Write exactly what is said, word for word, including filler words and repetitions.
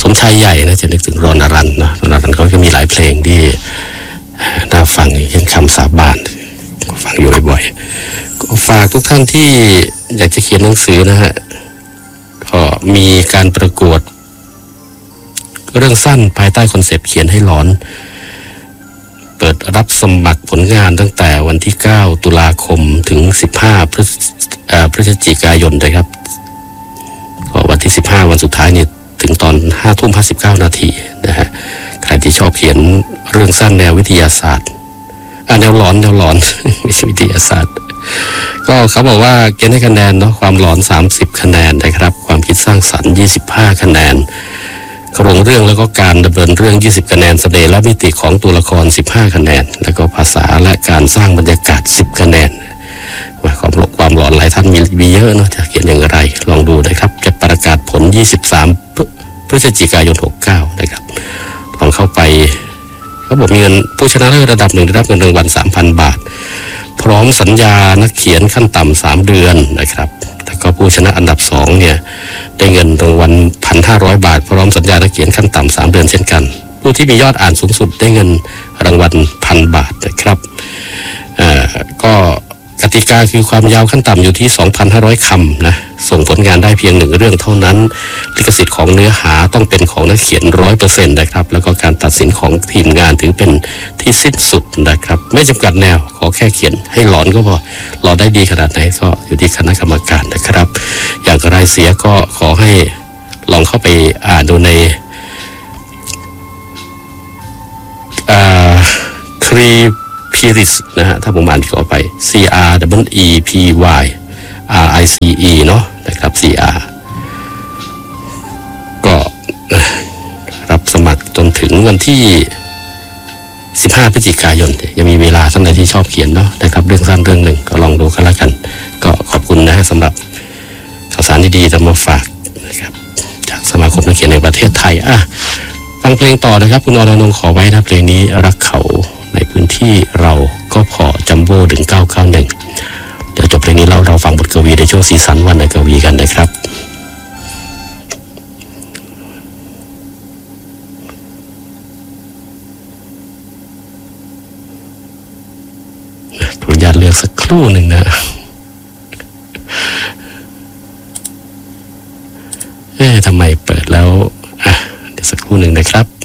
มชายใหญ่นะจะนึกถึงรณรัตน์นะรณรัตน์เขาก็มีหลายเพลงที่น่าฟังอย่างเช่นคำสาบานฟังอยู่บ่อยๆก็ฝากทุกท่านที่อยากจะเขียนหนังสือนะฮะก็มีการประกวดเรื่องสั้นภายใต้คอนเซปต์เขียนให้หลอนเปิดรับสมัครผลงานตั้งแต่วันที่เก้าตุลาคมถึงสิบห้าพฤศจิกายนนะครับก็วันที่สิบห้าวันสุดท้ายเนี่ยถึงตอนห้าทุ่มห้าสิบเก้านาทีนะฮะใครที่ชอบเขียนเรื่องสั้นแนววิทยาศาสตร์อ่าแนวหลอนแนวหลอนไม่ใช่วิทยาศาสตร์ก็เขาบอกว่าเกณฑ์ให้คะแนนเนาะความหลอนสามสิบคะแนนนะครับความคิดสร้างสรรค์ยี่สิบห้าคะแนนโครงเรื่องแล้วก็การดำเนินเรื่องยี่สิบคะแนนเสน่ห์และมิติของตัวละครสิบห้าคะแนนแล้วก็ภาษาและการสร้างบรรยากาศสิบคะแนนความหลอนความหลอนหลายท่านมีมีเยอะเนาะจะเขียนอย่างไรลองดูนะครับจะประกาศผลยี่สิบสามพฤศจิกายนหกสิบเก้านะครับลองเข้าไปเขาบอกมีเงินผู้ชนะเลิศระดับหนึ่งได้รับเงินรางวัล สามพัน บาทพร้อมสัญญานักเขียนขั้นต่ำสามเดือนนะครับแล้วก็ผู้ชนะอันดับสองเนี่ยได้เงินรางวัล หนึ่งพันห้าร้อย บาทพร้อมสัญญานักเขียนขั้นต่ำสามเดือนเช่นกันผู้ที่มียอดอ่านสูงสุดได้เงินรางวัล หนึ่งพัน บาทนะครับเอ่อก็กติกาคือความยาวขั้นต่ำอยู่ที่ สองพันห้าร้อย คำนะส่งผลงานได้เพียงหนึ่งเรื่องเท่านั้นลิขสิทธิ์ของเนื้อหาต้องเป็นของนักเขียน ร้อยเปอร์เซ็นต์ นะครับแล้วก็การตัดสินของทีมงานถือเป็นที่สิ้นสุดนะครับไม่จำกัดแนวขอแค่เขียนให้หลอนก็พอหลอนได้ดีขนาดไหนก็อยู่ที่คณะกรรมการนะครับอย่างไรเสียก็ขอให้ลองเข้าไปอ่านดูในอ่าครีพีริสนะฮะถ้าผมอ่านก็ไป C R W E P Y R I C E เนาะนะครับ C R ก็รับสมัครจนถึงวันที่สิบห้าพฤศจิกายนยังมีเวลาท่านใดที่ชอบเขียนเนาะนะครับเรื่องสั้นเรื่องหนึ่งก็ลองดูกันแล้วกันก็ขอบคุณนะฮะสำหรับข่าวสารดีๆจะมาฝากนะครับจากสมาคมนักเขียนในประเทศไทยอ่ะฟังเพลงต่อนะครับคุณอรนงค์ขอไว้นะเพลงนี้รักเขาในพื้นที่เราก็พอจัมโบ้ถึงเก้าเก้าหนึ่งเดี๋ยวจบเพลงนี้เราเราฟังบทกวีในช่วงสีสันวันในกวีกันนะครับขออนุญาตเลือกสักครู่หนึ่งนะเอ๊ะทำไมเปิดแล้วอ่ะเดี๋ยวสักครู่หนึ่งนะครับ